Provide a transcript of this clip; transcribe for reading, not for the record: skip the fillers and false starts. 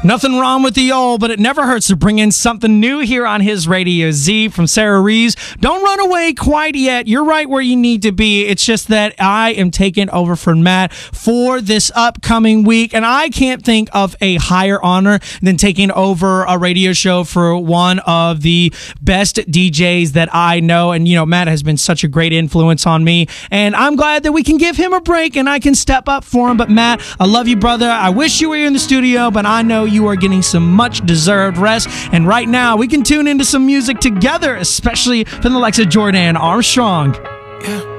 Nothing wrong with the old, but it never hurts to bring in something new here on his Radio Z from Sarah Reeves. Don't run away quite yet. You're right where you need to be. It's just that I am taking over for Matt for this upcoming week, and I can't think of a higher honor than taking over a radio show for one of the best DJs that I know. And, you know, Matt has been such a great influence on me, and I'm glad that we can give him a break and I can step up for him. But Matt, I love you, brother. I wish you were here in the studio, but I know you are getting some much deserved rest. And right now we can tune into some music together, especially from the likes of Jordan Armstrong. Yeah.